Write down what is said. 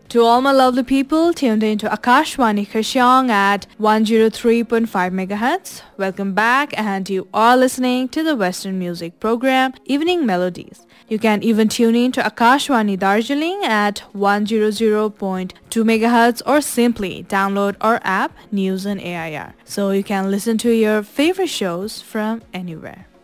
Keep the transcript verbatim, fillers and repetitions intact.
To all my lovely people tuned into Akashwani Khashang at one oh three point five megahertz, welcome back, and you are listening to the Western music program Evening Melodies. You can even tune in to Akashwani Darjeeling at one hundred point two megahertz or simply download our app News on A I R so you can listen to your favorite shows from anywhere.